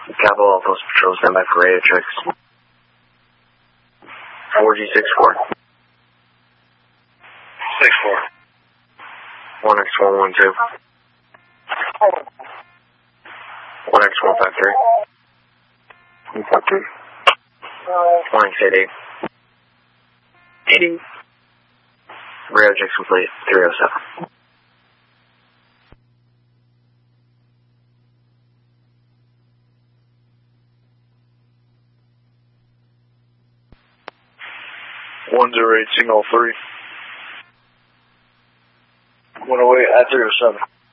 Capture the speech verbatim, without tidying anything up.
Capital Alpha Patrol, stand by for radio checks. four G six four. six four. one X one one two. one X one five three. one five three. one X eight eight. eighty. Radio checks complete. three oh seven. one zero eight, signal three. one oh eight at three oh seven.